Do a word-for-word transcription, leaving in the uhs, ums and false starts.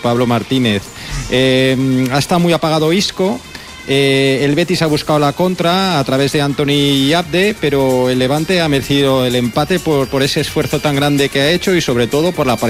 Pablo Martínez. Eh, ha estado muy apagado Isco. Eh, el Betis ha buscado la contra a través de Anthony y Abde, pero el Levante ha merecido el empate por, por ese esfuerzo tan grande que ha hecho y sobre todo por la aparición